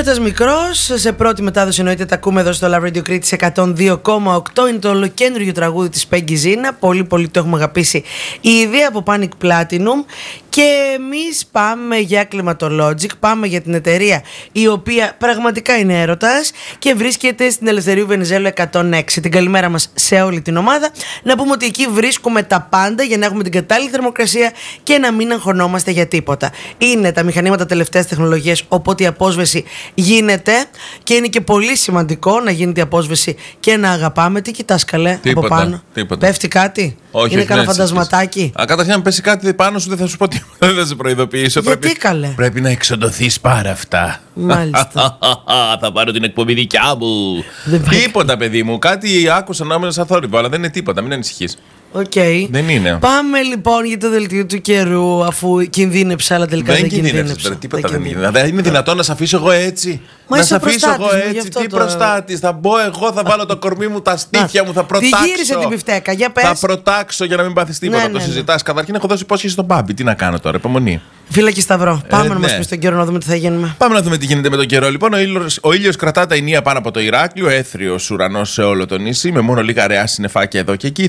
Έρωτας μικρός, σε πρώτη μετάδοση εννοείται τα ακούμε εδώ στο Love Radio Κρήτης 102,8. Είναι το ολοκέντριο τραγούδι της Peggy Zina. Πολύ πολύ το έχουμε αγαπήσει ήδη από Panic Platinum. Και εμείς πάμε για Climatologic, πάμε για την εταιρεία η οποία πραγματικά είναι έρωτας και βρίσκεται στην Ελευθερίου Βενιζέλου 106. Την καλημέρα μας σε όλη την ομάδα. Να πούμε ότι εκεί βρίσκουμε τα πάντα για να έχουμε την κατάλληλη θερμοκρασία και να μην αγχωνόμαστε για τίποτα. Είναι τα μηχανήματα τελευταίας τεχνολογίας, οπότε η απόσβεση γίνεται και είναι και πολύ σημαντικό να γίνεται η απόσβεση και να αγαπάμε. Τι κοιτάς καλέ από πάνω? Τίποτα. Πέφτει κάτι? Όχι, είναι κανένα φαντασματάκι? Καταρχήν, αν πέσει κάτι πάνω σου, δεν θα σου πω τίποτα. Δεν θα σε προειδοποιήσω. Γιατί καλέ? Πρέπει να εξοντωθείς πάρα αυτά. Μάλιστα. Θα πάρω την εκπομπή δικιά μου. Τίποτα, παιδί μου. Κάτι άκουσα να ήμουν σαν θόρυβο, αλλά δεν είναι τίποτα. Μην ανησυχείς. Okay. Δεν είναι. Πάμε λοιπόν για το δελτίο του καιρού, αφού κινδύνεψε, αλλά τελικά δεν κινδύνεψε. Τίποτα δεν είναι. Δεν είναι δυνατόν να σε αφήσω εγώ έτσι? Μα να σε αφήσω εγώ έτσι? Τι προστάτης? Θα μπω εγώ, θα βάλω το κορμί μου, τα στήθια μου, θα προτάξω. Τη γύρισε την πιφτέκα, για πες. Θα προτάξω για να μην πάθεις τίποτα. Το συζητάς. Καταρχήν έχω δώσει υπόσχεση στον Μπάμπη. Τι να κάνω τώρα, υπομονή. Φύλακη Σταυρό. Πάμε να μας πεις τον καιρό να δούμε τι θα γίνουμε. Πάμε να δούμε τι γίνεται με τον καιρό. Λοιπόν, ο ήλιος κρατά τα ηνία πάνω από το Ηράκλειο, έθριος ουρανός σε όλο το νησί, με μόνο λίγα αραιά συννεφάκια εδώ και εκεί.